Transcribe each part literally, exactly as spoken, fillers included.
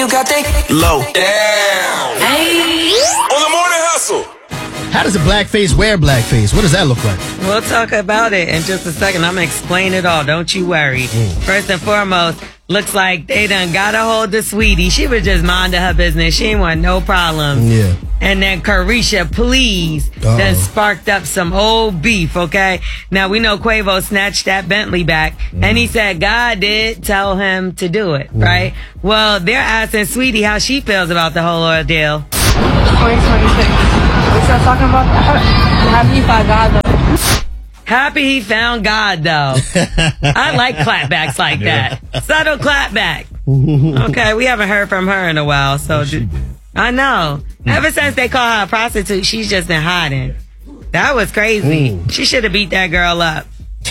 you got the low down. Hey. On the Morning Hustle. How does a blackface wear blackface? What does that look like? We'll talk about it in just a second. I'm going to explain it all. Don't you worry. Mm. First and foremost, looks like they done got a hold of Sweetie. She was just minding her business. She ain't want no problems. Yeah. And then Carisha, please, Uh-oh. then sparked up some old beef, okay? Now, we know Quavo snatched that Bentley back, mm. and he said God did tell him to do it, mm. right? Well, they're asking Sweetie how she feels about the whole ordeal. twenty twenty-six. We start talking about that. Happy he found God, though. Happy he found God, though. I like clapbacks like yeah. that. Subtle clapback. Okay, we haven't heard from her in a while, so do, I know. Ever since they call her a prostitute, she's just been hiding. That was crazy. Mm. She should have beat that girl up.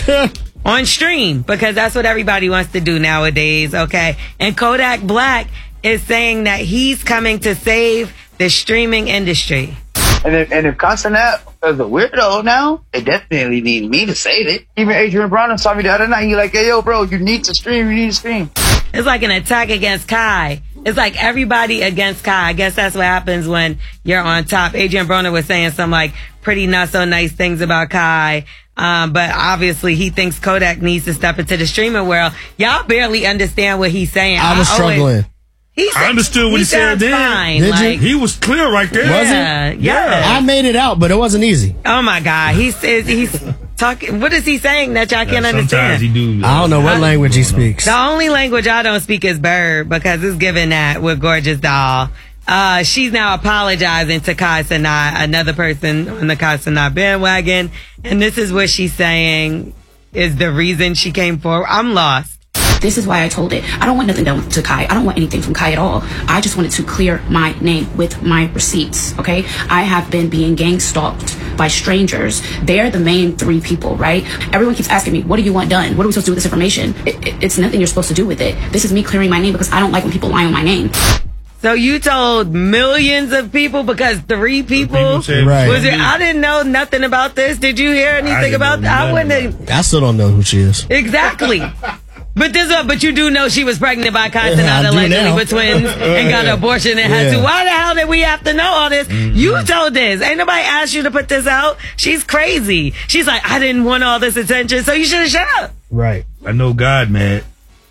On stream, because that's what everybody wants to do nowadays, okay? And Kodak Black is saying that he's coming to save the streaming industry. And if, and if Castanet is a weirdo now, they definitely need me to save it. Even Adrian Broner saw me the other night. He like, hey, yo, bro, you need to stream. You need to stream. It's like an attack against Kai. It's like everybody against Kai. I guess that's what happens when you're on top. Adrian Broner was saying some like pretty not so nice things about Kai. Um, but obviously he thinks Kodak needs to step into the streaming world. Y'all barely understand what he's saying. I was I struggling. Always, He said, I understood what he, he said then. Fine. Did like, you? He was clear right there. Yeah, was he? Yeah. Yeah. I made it out, but it wasn't easy. Oh my God. He says he's talking. What is he saying that y'all can't yeah, understand? He do, uh, I don't know what I, language he speaks. The only language I don't speak is bird because it's given that with Gorgeous Doll. Uh, she's now apologizing to Kai Cenat, another person on the Kai Cenat bandwagon. And this is what she's saying is the reason she came forward. I'm lost. This is why I told it. I don't want nothing done to Kai. I don't want anything from Kai at all. I just wanted to clear my name with my receipts, okay? I have been being gang stalked by strangers. They're the main three people, right? Everyone keeps asking me, what do you want done? What are we supposed to do with this information? It, it, it's nothing you're supposed to do with it. This is me clearing my name because I don't like when people lie on my name. So you told millions of people because three people, people right. was it? I didn't know nothing about this. Did you hear anything about that? I wouldn't have. I still don't know who she is. Exactly. But this, uh, but you do know she was pregnant by Kai Cenat allegedly with twins and got an abortion and had yeah. to. Why the hell did we have to know all this? Mm-hmm. You told this. Ain't nobody asked you to put this out. She's crazy. She's like, I didn't want all this attention, so you should have shut up. Right. I know God, man.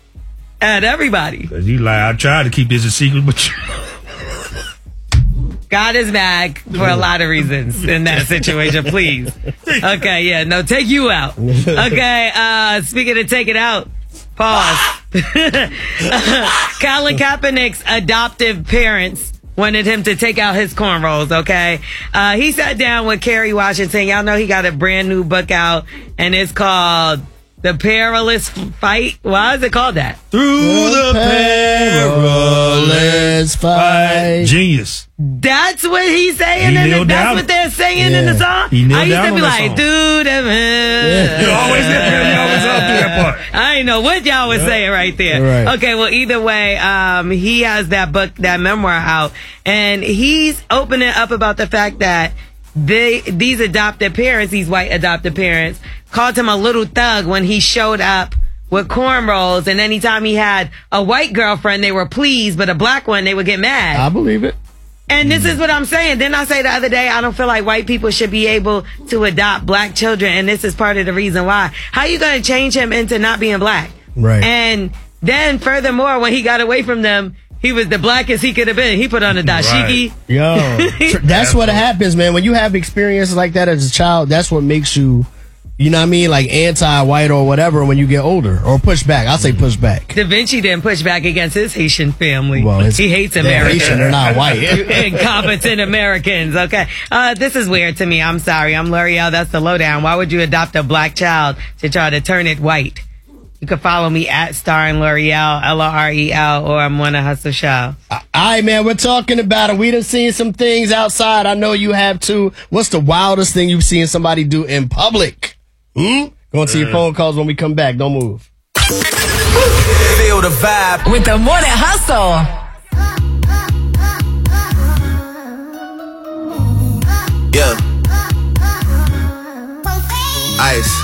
At everybody. Cause he like, I tried to keep this a secret, but you... God is mad for a lot of reasons in that situation, please. Okay, yeah, no, take you out. Okay, uh, speaking of take it out, pause. Colin Kaepernick's adoptive parents wanted him to take out his cornrows, okay? Uh, he sat down with Kerry Washington. Y'all know he got a brand new book out, and it's called The Perilous Fight. Why is it called that? Through the, the perilous fight. Genius. That's what he's saying, he and that's down. What they're saying yeah. in the song. He I used down to be like, song. dude, yeah. you always you always up to that part. I didn't know what y'all was yeah. saying right there. Right. Okay, well, either way, um, he has that book, that memoir out, and he's opening up about the fact that they, these adopted parents, these white adopted parents, called him a little thug when he showed up with cornrows, and anytime he had a white girlfriend, they were pleased, but a black one, they would get mad. I believe it. And this is what I'm saying. Didn't I say the other day, I don't feel like white people should be able to adopt black children, and this is part of the reason why. How you going to change him into not being black? Right. And then furthermore, when he got away from them, he was the blackest he could have been. He put on a dashiki. Right. Yo, that's what happens, man. When you have experiences like that as a child, that's what makes you, you know what I mean, like anti-white or whatever when you get older, or push back. I'll say push back. Da Vinci didn't push back against his Haitian family. Well, he hates they're Americans. Haitian, they're not white. Incompetent Americans. Okay. Uh, this is weird to me. I'm sorry. I'm L'Oreal. That's the lowdown. Why would you adopt a black child to try to turn it white? You can follow me at Starring L'Oreal, L O R E L, or I'm Wanna Hustle Show. All right, man, we're talking about it. We done seen some things outside. I know you have too. What's the wildest thing you've seen somebody do in public? Hmm? Going to your phone calls when we come back. Don't move. Feel the vibe with the Morning Hustle. Yeah. Ice.